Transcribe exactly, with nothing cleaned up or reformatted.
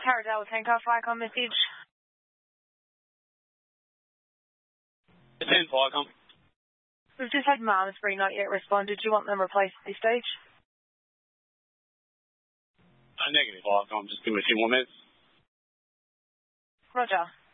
Caradale with Handcuff, Icon message. ten for Icon. We've just had Malmesbury not yet responded. Do you want them replaced at this stage? Uh, negative Icon, just give me a few more minutes. Roger.